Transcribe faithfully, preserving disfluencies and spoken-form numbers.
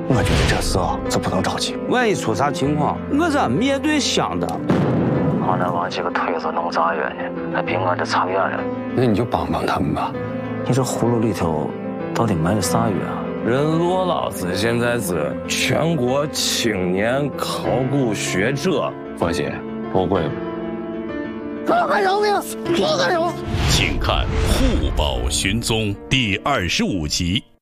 我觉得这事啊是不能着急， 万一出啥情况，我这面对乡的。 好难往这个推子弄咋远呢？还比我这差远了。 那你就帮帮他们吧。 你这葫芦里头到底埋的啥药啊？ 人罗老师现在是全国青年考古学者。 佛姐，多贵吧？ 我还有命，我还有。 请看《护宝寻踪》第二十五集。